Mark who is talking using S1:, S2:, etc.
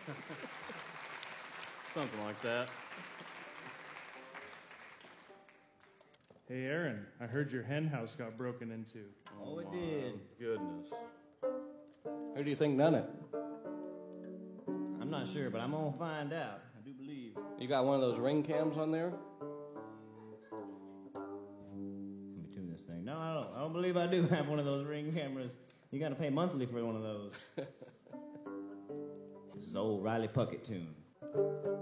S1: Something like that.
S2: Hey, Aaron, I heard your hen house got broken into.
S3: Oh, it did.
S1: Goodness.
S4: Who do you think done it?
S3: I'm not sure, but I'm gonna find out. I do believe.
S4: You got one of those ring cams on there?
S3: Let me tune this thing. No, I don't believe I do have one of those Ring cameras. You gotta pay monthly for one of those. This is old Riley Puckett tune.